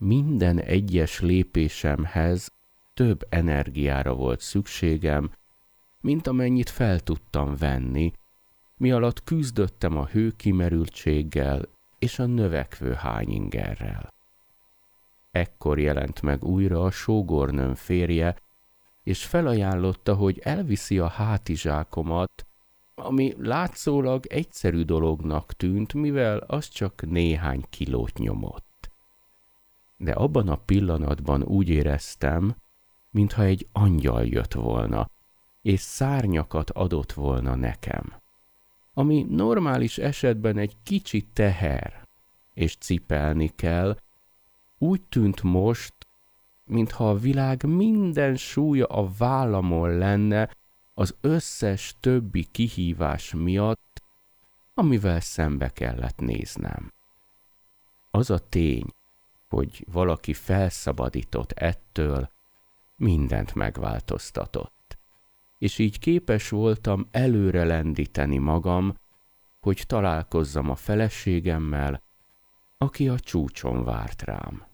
minden egyes lépésemhez több energiára volt szükségem, mint amennyit fel tudtam venni, mi alatt küzdöttem a hőkimerültséggel és a növekvő hányingerrel. Ekkor jelent meg újra a sógornőm férje, és felajánlotta, hogy elviszi a hátizsákomat, ami látszólag egyszerű dolognak tűnt, mivel az csak néhány kilót nyomott. De abban a pillanatban úgy éreztem, mintha egy angyal jött volna, és szárnyakat adott volna nekem, ami normális esetben egy kicsi teher, és cipelni kell, úgy tűnt most, mintha a világ minden súlya a vállamon lenne az összes többi kihívás miatt, amivel szembe kellett néznem. Az a tény, hogy valaki felszabadított ettől, mindent megváltoztatott, és így képes voltam előre lendíteni magam, hogy találkozzam a feleségemmel, aki a csúcson várt rám.